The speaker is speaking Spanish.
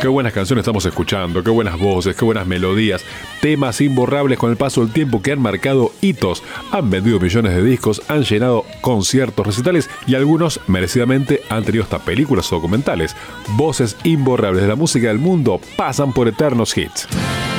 Qué buenas canciones estamos escuchando, qué buenas voces, qué buenas melodías, temas imborrables con el paso del tiempo que han marcado hitos, han vendido millones de discos, han llenado conciertos, recitales y algunos merecidamente han tenido hasta películas o documentales. Voces imborrables de la música del mundo pasan por eternos hits.